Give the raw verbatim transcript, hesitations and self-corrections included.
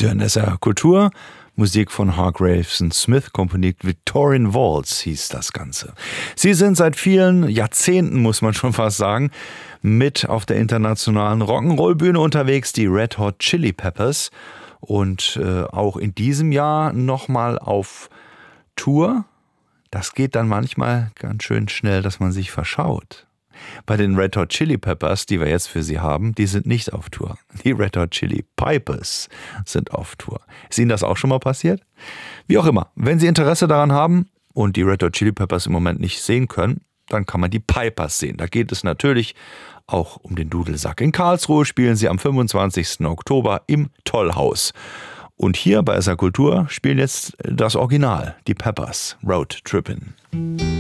Sie hören S R Kultur, Musik von Hargreaves and Smith, komponiert Victorian Waltz hieß das Ganze. Sie sind seit vielen Jahrzehnten, muss man schon fast sagen, mit auf der internationalen Rock'n'Roll-Bühne unterwegs, die Red Hot Chili Peppers. Und äh, auch in diesem Jahr nochmal auf Tour. Das geht dann manchmal ganz schön schnell, dass man sich verschaut. Bei den Red Hot Chili Peppers, die wir jetzt für Sie haben, die sind nicht auf Tour. Die Red Hot Chili Pipers sind auf Tour. Ist Ihnen das auch schon mal passiert? Wie auch immer, wenn Sie Interesse daran haben und die Red Hot Chili Peppers im Moment nicht sehen können, dann kann man die Pipers sehen. Da geht es natürlich auch um den Dudelsack. In Karlsruhe spielen sie am fünfundzwanzigsten Oktober im Tollhaus. Und hier bei S R Kultur spielen jetzt das Original, die Peppers, Road Trippin'.